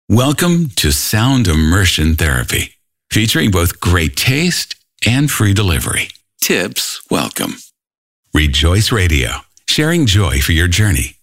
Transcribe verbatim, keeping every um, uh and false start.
Welcome to Sound Immersion Therapy, featuring both great taste and free delivery. Tips welcome. Rejoice Radio, sharing joy for your journey.